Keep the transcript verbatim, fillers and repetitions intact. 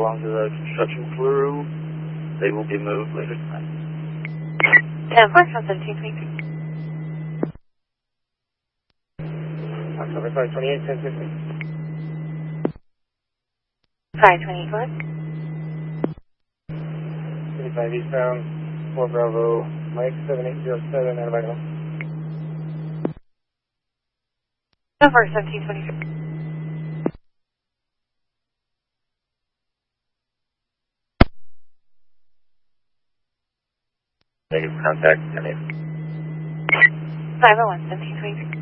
belong to the construction crew. They will be moved later tonight. ten four, seventeen twenty-three. October five twenty-eight, ten fifty. five twenty-eight, go ahead. thirty-five eastbound, four Bravo, Mike seven eight zero seven, out of Idaho. ten four, seventeen twenty-three. Negative contact, ten eight. five oh one, seventeen twenty-three.